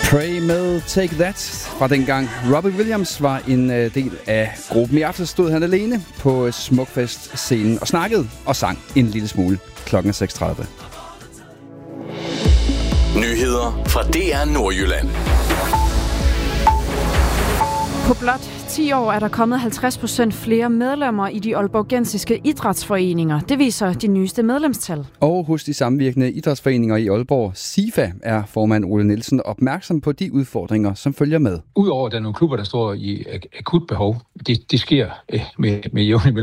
Pray med Take That fra dengang Robbie Williams var en del af gruppen. I aften stod han alene på Smukfest-scenen og snakkede og sang en lille smule. Klokken 6:30. Nyheder fra DR Nordjylland. På blot 10 år er der kommet 50% flere medlemmer i de aalborgensiske idrætsforeninger. Det viser de nyeste medlemstal. Og hos de samvirkende idrætsforeninger i Aalborg, SIFA, er formand Ole Nielsen opmærksom på de udfordringer, som følger med. Udover at der er nogle klubber, der står i akut behov, det sker med jævne